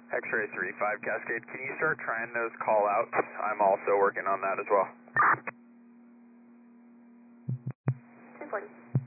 X-ray 3-5 Cascade, can you start trying those call outs? I'm also working on that as well. 240.